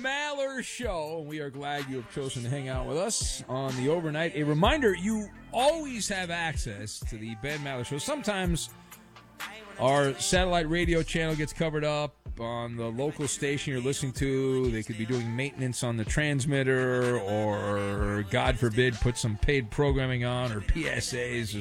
Maller Show. We are glad you have chosen to hang out with us on the overnight. A reminder, you always have access to the Ben Maller Show. Sometimes our satellite radio channel gets covered up on the local station you're listening to. They could be doing maintenance on the transmitter or, God forbid, put some paid programming on or PSAs or